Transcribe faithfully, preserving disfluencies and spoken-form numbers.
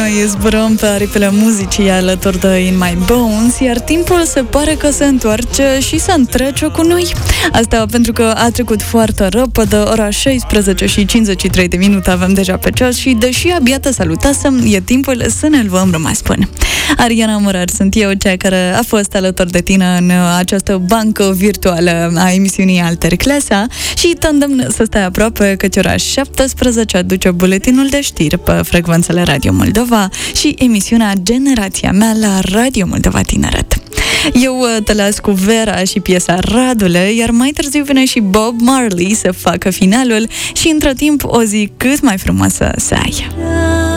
noi zburăm pe aripile muzicii alături de In My Bones, iar timpul se pare că se întoarce și se întrece cu noi. Asta pentru că a trecut foarte repede, ora șaisprezece și cincizeci și trei de minute avem deja pe ceas și, deși abia te salutasem, e timpul să ne luăm rămas bun. Ariana Murar sunt eu, cea care a fost alături de tine în această bancă virtuală a emisiunii Alter Clasa și te îndemn să stai aproape, căci ora șaptesprezece aduce buletinul de știri pe frecvențele Radio Moldova și emisiunea Generația mea la Radio Moldova Tineret. Eu te las cu Vera și piesa Radule, iar mai târziu vine și Bob Marley să facă finalul și între timp o zi cât mai frumoasă să ai.